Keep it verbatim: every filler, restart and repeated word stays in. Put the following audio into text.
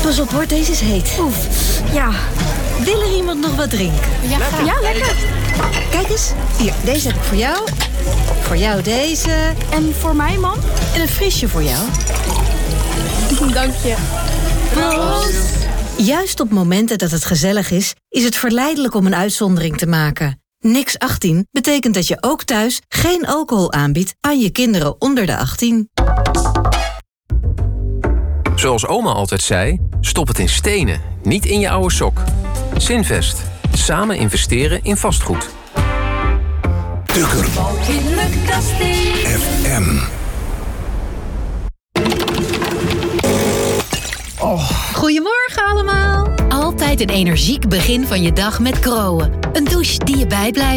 Pas op hoor, deze is heet. Oef, ja. Wil er iemand nog wat drinken? Ja, lekker. Ja, lekker. Kijk eens, hier, deze heb ik voor jou. Voor jou deze. En voor mij, man? En een frisje voor jou. Dank je. Proost. Juist op momenten dat het gezellig is, is het verleidelijk om een uitzondering te maken. Niks achttien betekent dat je ook thuis geen alcohol aanbiedt aan je kinderen onder de achttien. Zoals oma altijd zei, stop het in stenen, niet in je oude sok. Zinvest. Samen investeren in vastgoed. Tukker. F M. Oh. Goedemorgen allemaal. Altijd een energiek begin van je dag met Groen. Een douche die je bijblijft.